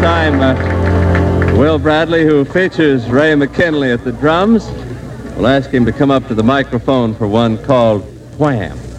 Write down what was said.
time, Will Bradley, who features Ray McKinley at the drums. We'll ask him to come up to the microphone for one called Wham!